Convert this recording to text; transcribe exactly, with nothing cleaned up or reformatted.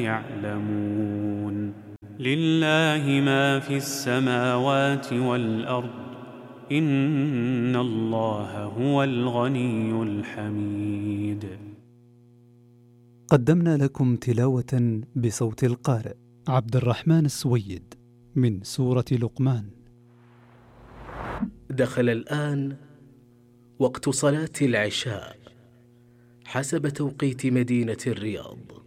يعلمون لله ما في السماوات والأرض إن الله هو الغني الحميد. قدمنا لكم تلاوة بصوت القارئ عبد الرحمن السويد من سورة لقمان. دخل الآن وقت صلاة العشاء حسب توقيت مدينة الرياض.